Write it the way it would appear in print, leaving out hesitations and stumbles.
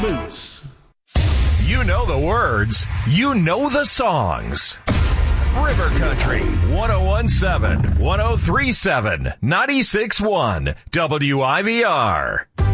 Boots. You know the words. You know the songs. River Country, 1017, 1037, 96.1, WIVR.